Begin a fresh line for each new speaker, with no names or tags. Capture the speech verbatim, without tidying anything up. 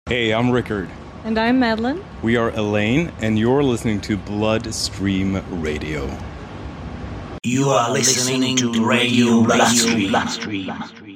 Hey, I'm Rickard.
And I'm Madeline.
We are Elaine, and you're listening to Bloodstream Radio.
You are listening to Radio Bloodstream.